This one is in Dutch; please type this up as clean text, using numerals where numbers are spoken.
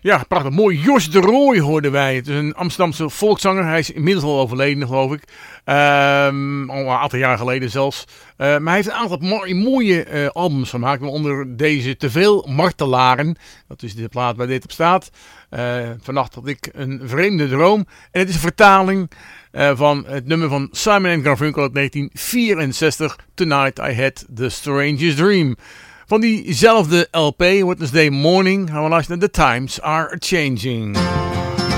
Ja, prachtig. Mooi. Jos de Rooij hoorden wij. Het is een Amsterdamse volkszanger. Hij is inmiddels al overleden, geloof ik. Al een aantal jaar geleden zelfs. Maar hij heeft een aantal mooie albums gemaakt. Onder deze Te veel martelaren. Dat is de plaat waar dit op staat. Vannacht had ik een vreemde droom. En het is een vertaling van het nummer van Simon & Garfunkel uit 1964. Tonight I Had the Strangest Dream. Van diezelfde LP, Wednesday Morning, gaan we luisteren naar The Times Are Changing.